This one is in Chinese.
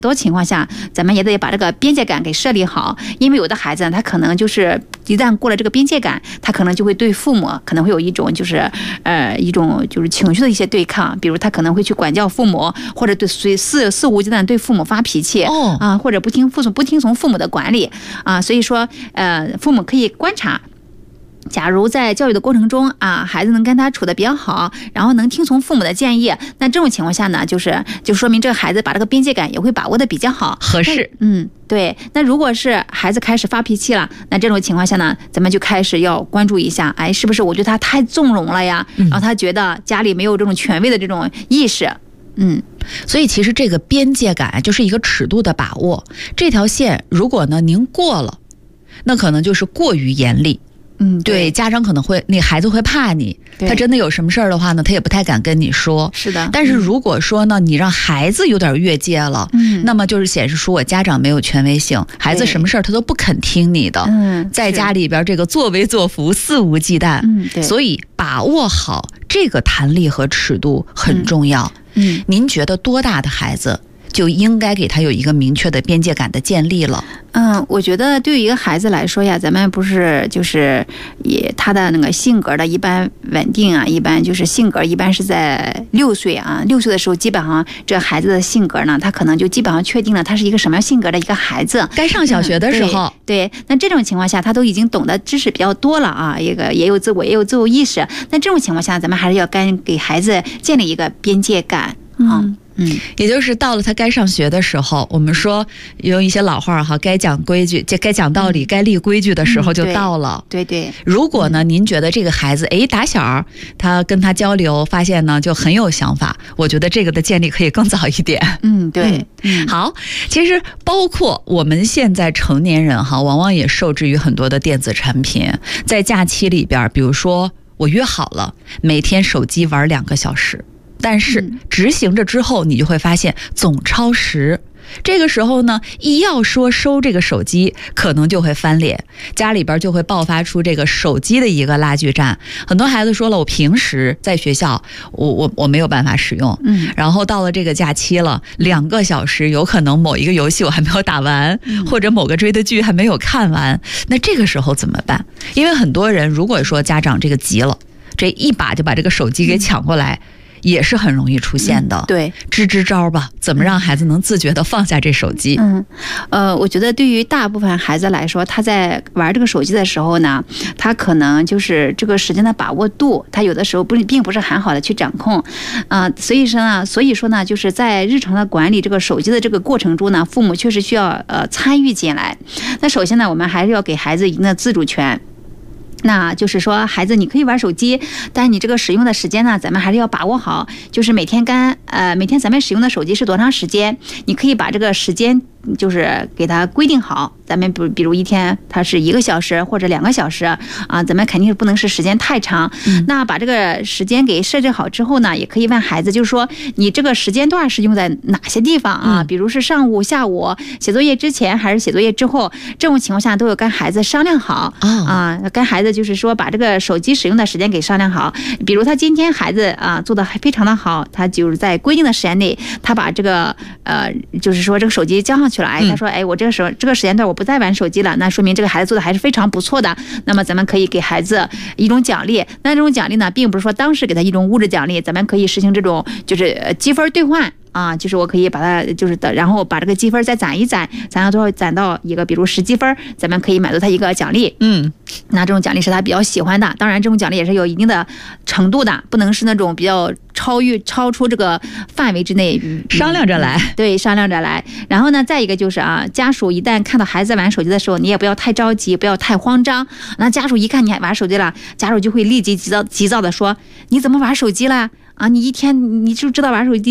多情况下，咱们也得把这个边界感给设立好，因为有的孩子呢，他可能就是一旦过了这个边界感，他可能就会对父母可能会有一种一种情绪的一些对抗，比如他可能会去管教父母，或者对肆无忌惮对父母发脾气，或者不听从父母的管理啊，所以说父母可以观察。假如在教育的过程中啊，孩子能跟他处得比较好，然后能听从父母的建议，那这种情况下呢，就说明这个孩子把这个边界感也会把握的比较好， 合适。 对。那如果是孩子开始发脾气了，那这种情况下呢，咱们就开始要关注一下，是不是我对他太纵容了呀？然后他觉得家里没有这种权威的这种意识。 所以其实这个边界感就是一个尺度的把握，这条线如果呢您过了，那可能就是过于严厉。对，家长可能会，那孩子会怕你，他真的有什么事儿的话呢，他也不太敢跟你说。 是的。 但是如果说呢，你让孩子有点越界了，那么就是显示出我家长没有权威性，孩子什么事儿他都不肯听你的。在家里边这个作威作福，肆无忌惮。 对。 所以把握好这个弹力和尺度很重要。您觉得多大的孩子就应该给他有一个明确的边界感的建立了？ 我觉得对于一个孩子来说呀，咱们不是就是他的那个性格的一般稳定啊，一般就是性格一般是在6岁啊，6岁的时候，基本上这孩子的性格呢，他可能就基本上确定了他是一个什么样性格的一个孩子。 该上小学的时候， 对，那这种情况下，他都已经懂得知识比较多了啊，也有自我意识。那这种情况下，咱们还是要给孩子建立一个边界感啊。 也就是到了他该上学的时候，我们说用一些老话哈，该讲规矩，该讲道理，该立规矩的时候就到了。 对。 如果呢，您觉得这个孩子打小他跟他交流，发现呢就很有想法，我觉得这个的建立可以更早一点。 对。 好，其实包括我们现在成年人哈，往往也受制于很多的电子产品，在假期里边，比如说我约好了每天手机玩2个小时。但是执行着之后，你就会发现总超时。这个时候呢，一要说收这个手机，可能就会翻脸，家里边就会爆发出这个手机的一个拉锯战。很多孩子说了，我平时在学校我没有办法使用，然后到了这个假期了，2个小时，有可能某一个游戏我还没有打完，或者某个追的剧还没有看完，那这个时候怎么办？因为很多人如果说家长这个急了，这一把就把这个手机给抢过来，也是很容易出现的。 对， 支招吧，怎么让孩子能自觉地放下这手机？ 我觉得对于大部分孩子来说，他在玩这个手机的时候呢，他可能就是这个时间的把握度，他有的时候并不是很好的去掌控，所以说呢，就是在日常的管理这个手机的这个过程中呢，父母确实需要参与进来。那首先呢，我们还是要给孩子一定的自主权。那就是说，孩子你可以玩手机，但是你这个使用的时间呢，咱们还是要把握好。就是每天咱们使用的手机是多长时间，你可以把这个时间就是给它规定好。咱们比如一天它是1个小时或者2个小时啊，咱们肯定是不能是时间太长。那把这个时间给设置好之后呢，也可以问孩子，就是说你这个时间段是用在哪些地方啊？比如是上午、下午写作业之前还是写作业之后，这种情况下都有跟孩子商量好跟孩子就是说把这个手机使用的时间给商量好。比如他今天孩子做的非常的好，他就是在规定的时间内，他把这个就是说这个手机交上去了，他说我这个时间段我不再玩手机了，那说明这个孩子做的还是非常不错的。那么咱们可以给孩子一种奖励，那这种奖励呢，并不是说当时给他一种物质奖励，咱们可以实行这种就是积分兑换。就是我可以把它然后把这个积分再攒一攒，攒到多少，攒到一个比如10积分，咱们可以买到他一个奖励。那这种奖励是他比较喜欢的，当然这种奖励也是有一定的程度的，不能是那种比较超出这个范围之内， 商量着来。 对，商量着来。然后呢，再一个就是家属一旦看到孩子玩手机的时候，你也不要太着急，不要太慌张。那家属一看你玩手机了，家属就会立即急躁的说，你怎么玩手机了？你一天你就知道玩手机